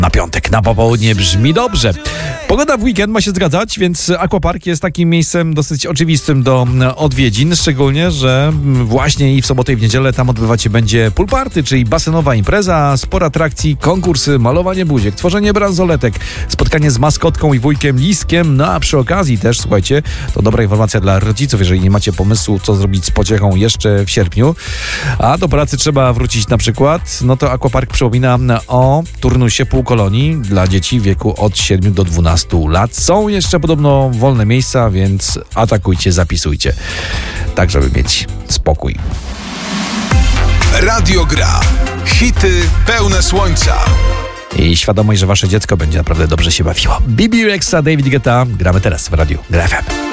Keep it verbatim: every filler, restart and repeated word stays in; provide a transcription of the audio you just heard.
Na piątek, na popołudnie brzmi dobrze. Pogoda w weekend ma się zgadzać, więc Aquapark jest takim miejscem dosyć oczywistym do odwiedzin, szczególnie, że właśnie i w sobotę i w niedzielę tam odbywać się będzie pool party, czyli basenowa impreza, sporo atrakcji, konkursy, malowanie buziek, tworzenie bransoletek, spotkanie z maskotką i wujkiem Liskiem, no a przy okazji też, słuchajcie, to dobra informacja dla rodziców, jeżeli nie macie pomysłu, co zrobić z pociechą jeszcze w sierpniu, a do pracy trzeba wrócić na przykład, no to Aquapark przypomina o turnusie półkolonii dla dzieci w wieku od siedmiu do dwunastu lat. Są jeszcze podobno wolne miejsca, więc atakujcie, zapisujcie, tak żeby mieć spokój. Radio Gra. Hity pełne słońca. I świadomość, że wasze dziecko będzie naprawdę dobrze się bawiło. B B Rexa, David Guetta. Gramy teraz w Radiu Gra F M.